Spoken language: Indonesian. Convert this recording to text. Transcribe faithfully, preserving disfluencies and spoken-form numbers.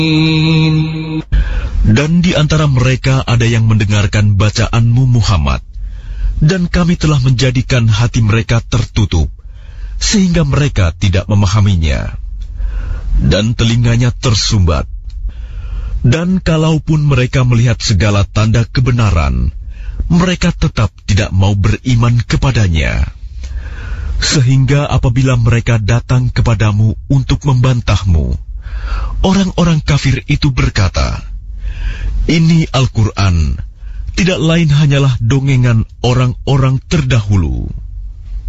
Dan di antara mereka ada yang mendengarkan bacaanmu Muhammad, dan kami telah menjadikan hati mereka tertutup, sehingga mereka tidak memahaminya, dan telinganya tersumbat. Dan kalaupun mereka melihat segala tanda kebenaran, mereka tetap tidak mau beriman kepadanya. Sehingga apabila mereka datang kepadamu untuk membantahmu, orang-orang kafir itu berkata, "Ini Al-Quran tidak lain hanyalah dongengan orang-orang terdahulu."